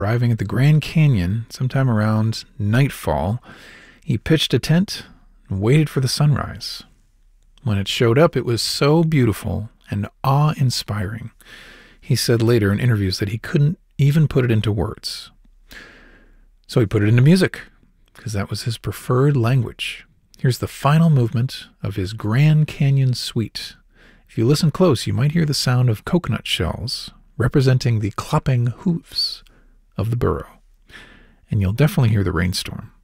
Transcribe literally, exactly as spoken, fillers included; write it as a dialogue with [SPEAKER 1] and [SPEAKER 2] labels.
[SPEAKER 1] Arriving at the Grand Canyon sometime around nightfall, he pitched a tent and waited for the sunrise. When it showed up, it was so beautiful and awe-inspiring. He said later in interviews that he couldn't even put it into words. So he put it into music, because that was his preferred language. Here's the final movement of his Grand Canyon Suite. If you listen close, you might hear the sound of coconut shells representing the clopping hooves of the burro. And you'll definitely hear the rainstorm.